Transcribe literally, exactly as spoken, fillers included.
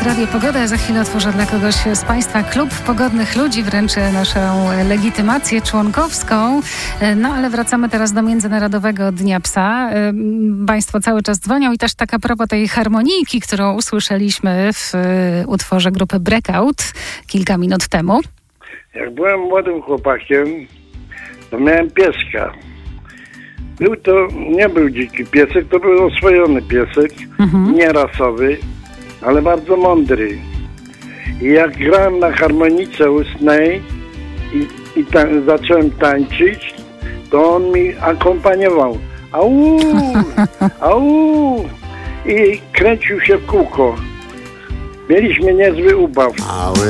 jest Radio Pogoda. Za chwilę otworzę dla kogoś z Państwa Klub Pogodnych Ludzi. Wręczę naszą legitymację członkowską. No ale wracamy teraz do Międzynarodowego Dnia Psa. Państwo cały czas dzwonią i też tak a propos tej harmonijki, którą usłyszeliśmy w utworze grupy Breakout kilka minut temu. Jak byłem młodym chłopakiem, to miałem pieska. Był to, nie był dziki piesek, to był oswojony piesek, mhm. nierasowy, ale bardzo mądry. I jak grałem na harmonice ustnej i, i ta, zacząłem tańczyć, to on mi akompaniował. Au, au! I kręcił się w kółko. Mieliśmy niezły ubaw.